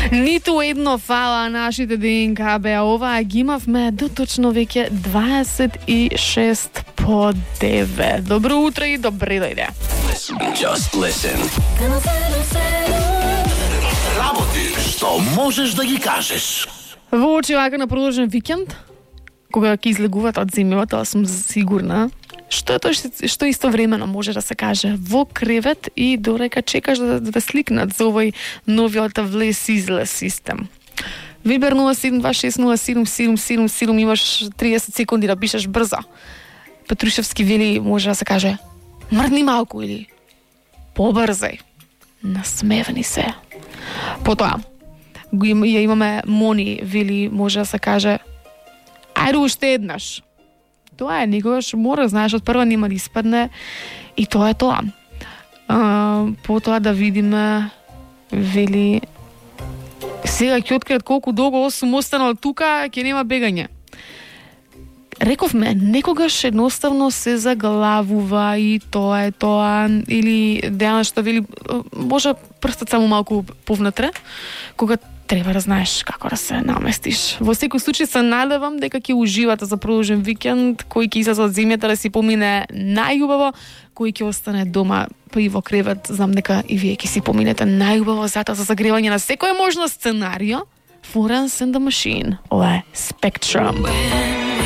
Ниту едно фала нашите ДНК беа оваа ги имавме до точно веќе 26 по 9. Добро утро и добре дојде. Just listen. Работи што можеш да ги кажеш. Во очи вака на продолжен викенд, кога ќе излегуват од земјата, тоа сум сигурна, што е тоа што истовремено може да се каже во кревет и дорека чекаш да сликнат за овој новиот влез-излез систем. Вибер 0726077777, имаш 30 секунди да пишеш брзо. Петрушевски вели може да се каже мрдни малку или побрзај. Насмевни се. Потоа ја имаме Мони вели може да се каже ајде уште еднаш. Тоа е, некогаш мора, знаеш, од прва нема да испадне и тоа е тоа. Потоа да видиме, вели, сега ќе откријат колку долго сум останал тука, ќе нема бегање. Рековме, некогаш едноставно се заглавува и тоа е тоа, или Дејана што вели, може прстат само малку повнатре, кога треба да знаеш како да се наместиш. Во секој случај се надевам дека ќе уживате за продолжен викенд, кој ќе излезе од земјата да си помине најубаво, кој ќе остане дома и во кревет. Знам дека и вие ќе си поминете најубаво затоа за загревање на секој можно сценарио. Florence and the Machine. Ова е Spectrum.